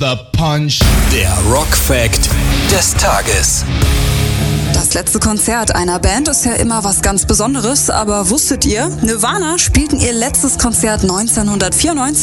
The Punch. Der Rock Fact des Tages. Das letzte Konzert einer Band ist ja immer was ganz Besonderes, aber wusstet ihr, Nirvana spielten ihr letztes Konzert 1994